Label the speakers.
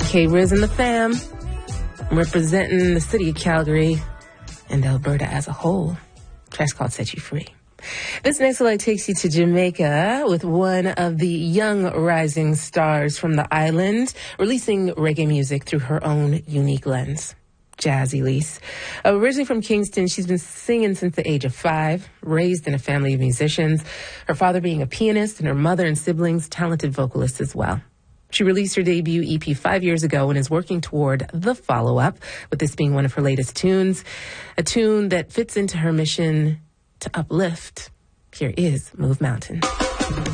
Speaker 1: K-Riz and the fam, representing the city of Calgary and Alberta as a whole. Track's called Set You Free. This next select takes you to Jamaica with one of the young rising stars from the island, releasing reggae music through her own unique lens. Jazz Elise. Originally from Kingston, she's been singing since the age of 5, raised in a family of musicians, her father being a pianist and her mother and siblings talented vocalists as well. She released her debut EP 5 years ago and is working toward the follow-up, with this being one of her latest tunes, a tune that fits into her mission to uplift. Here is Move Mountain.